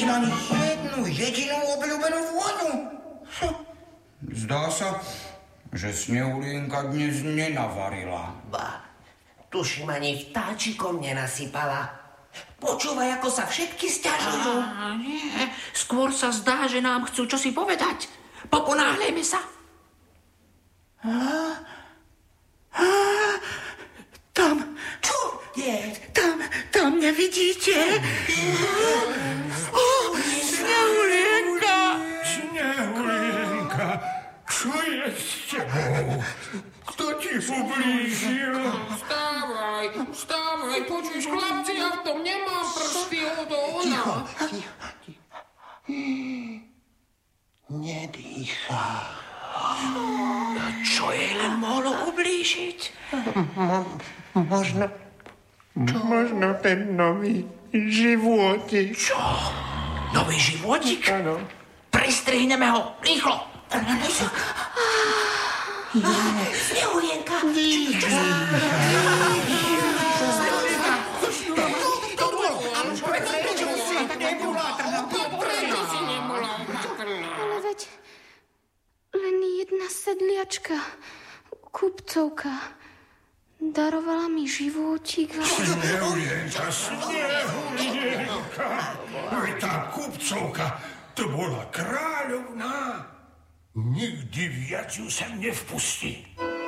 nevidel ani jednu jedinú obľúbenú vodu. Zdá sa, že Snehulienka dnes nenavarila. Ba, tuším, ani vtáčikom nenasypala. Počúvaj, ako sa všetky sťažujú. Nie, skôr sa zdá, že nám chcú čosi povedať. Poponáhľajme sa. Tam. Čo je? Tam nevidíte? Snehulienka! Snehulienka, čo je s tebou? Kto ti ublížil? Vstávaj, počuješ, chlapci, ja v tom nemám prsty, to ona. Ticho. Nedýchá. Čo jej len mohlo ublížiť? Možno ten nový životík. Čo? Nový životík? Áno. Pristrihneme ho, rýchlo. Snehulienka! Ale veď len jedna sedliačka, kupcovka, darovala mi životík. Snehulienka. Aj tá kupcovka, to bola kráľovná. Nikdy viac ju sem nevpustí.